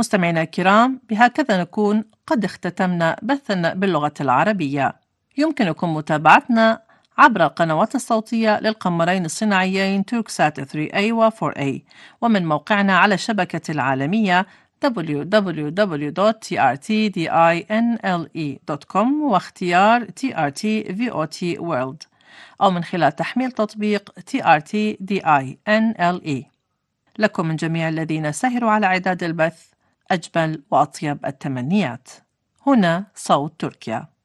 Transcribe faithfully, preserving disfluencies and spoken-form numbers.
مستمعينا الكرام، بهكذا نكون قد اختتمنا بثنا باللغة العربية. يمكنكم متابعتنا عبر القنوات الصوتية للقمرين الصناعيين توركسات ثري إيه و فور إيه، ومن موقعنا على الشبكة العالمية دبليو دبليو دبليو دوت تي آر تي دينله دوت كوم واختيار تي آر تي في أو تي World، أو من خلال تحميل تطبيق تي آر تي دينله. لكم من جميع الذين سهروا على إعداد البث أجمل وأطيب التمنيات. هنا صوت تركيا.